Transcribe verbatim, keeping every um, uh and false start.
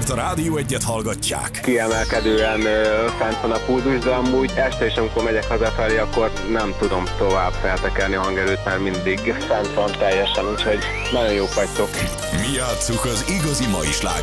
mert a Rádió Egyet hallgatják. Kiemelkedően ö, fent van a pulzus, de amúgy este is, amikor megyek hazafelé, akkor nem tudom tovább feltekerni a hangerőt, mert mindig fent van teljesen, úgyhogy nagyon jók vagytok. Mi játsszuk az igazi mai slágereket.